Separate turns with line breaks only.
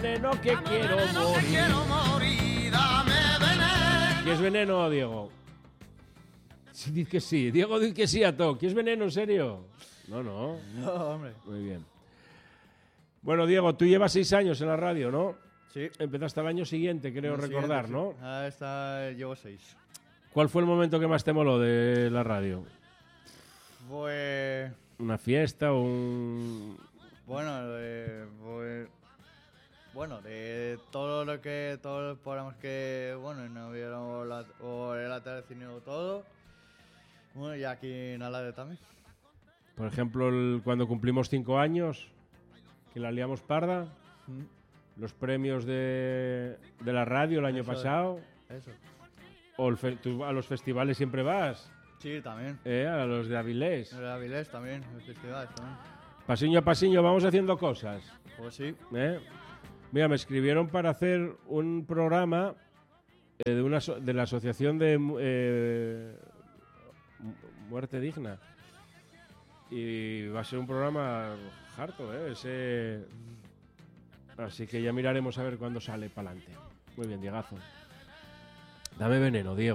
Veneno que quiero morir. ¿Qué es veneno, Diego? Sí, diz que sí. Diego, diz que sí a todo. ¿Qué es veneno, en serio? No.
No, hombre.
Muy bien. Bueno, Diego, tú llevas 6 años en la radio, ¿no?
Sí.
Empezaste al año siguiente, creo recordar,
sí.
¿no?
Llevo 6.
¿Cuál fue el momento que más te moló de la radio?
Pues...
¿Una fiesta o un...?
Bueno, de todo lo que... Todos los programas que... Bueno, no vieron o la telecine o todo. Bueno, y aquí en Alade también.
Por ejemplo, cuando cumplimos 5 años, que la liamos parda. Los premios de la radio el año pasado.
Eso.
O tú a los festivales siempre vas.
Sí, también.
A los de Avilés.
De Avilés también, los festivales también.
Pasiño a pasiño vamos haciendo cosas.
Pues sí.
Mira, me escribieron para hacer un programa de la Asociación de Muerte Digna. Y va a ser un programa harto, así que ya miraremos a ver cuándo sale para adelante. Muy bien, Diegazo. Dame veneno, Diego.